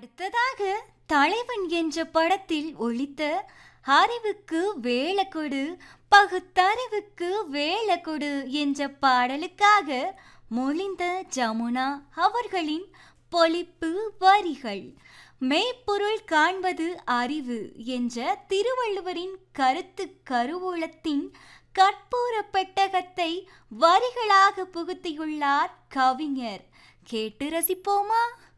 அடுத்ததாக தலைவன் என்ற படத்தில் ஒலித்த அறிவுக்கு வேலை கொடு பகுத்தறிவுக்கு வேலை கொடு என்ற பாடலுக்காக மொழிந்த ஜமுனா அவர்களின் பொலிப்பு வரிகள். மெய்ப்பொருள் காண்பது அறிவு என்ற திருவள்ளுவரின் கருத்து கருவூலத்தின் கற்பூர பெட்டகத்தை வரிகளாக புகுத்தியுள்ளார் கவிஞர். கேட்டு ரசிப்போமா?